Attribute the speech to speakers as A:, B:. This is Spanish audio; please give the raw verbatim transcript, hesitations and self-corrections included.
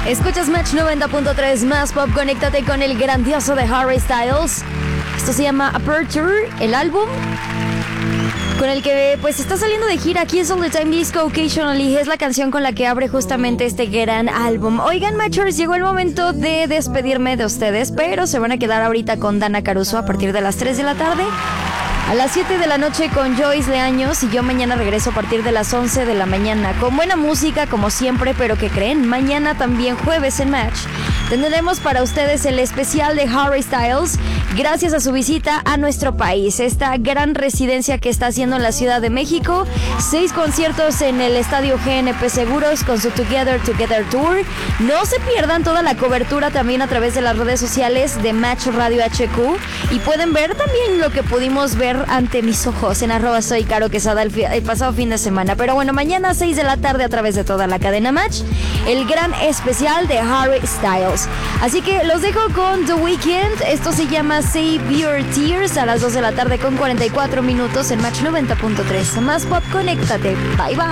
A: Escuchas Match noventa punto tres más pop. Conéctate con el grandioso de Harry Styles. Esto se llama Aperture, el álbum con el que pues está saliendo de gira. Aquí es All the Time Disco Occasionally. Es la canción con la que abre justamente este gran álbum. Oigan, Matchers, llegó el momento de despedirme de ustedes, pero se van a quedar ahorita con Dana Caruso a partir de las tres de la tarde. A las siete de la noche con Joyce Leaños, y yo mañana regreso a partir de las once de la mañana con buena música como siempre, pero ¿qué creen? Mañana también jueves en Match tendremos para ustedes el especial de Harry Styles gracias a su visita a nuestro país, esta gran residencia que está haciendo en la Ciudad de México. Seis conciertos en el Estadio G N P Seguros con su Together Together Tour. No se pierdan toda la cobertura también a través de las redes sociales de Match Radio H Q, y pueden ver también lo que pudimos ver ante mis ojos en arroba soy Caro Quesada el, el pasado fin de semana. Pero bueno, mañana a seis de la tarde a través de toda la cadena Match, el gran especial de Harry Styles. Así que los dejo con The Weeknd. Esto se llama Save Your Tears a las dos de la tarde con cuarenta y cuatro minutos en Match noventa punto tres. Más pop, conéctate. Bye bye.